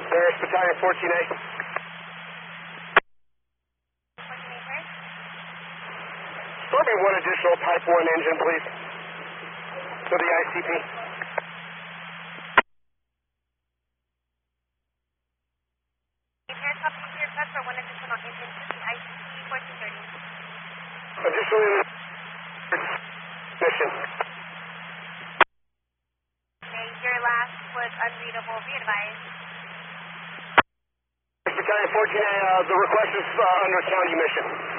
There's Battalion 14A. Throw me one additional Type 1 engine, please, for the ICP. Additional mission. Okay, your last was unreadable. Be advised. Battalion 14A, the request is under county mission.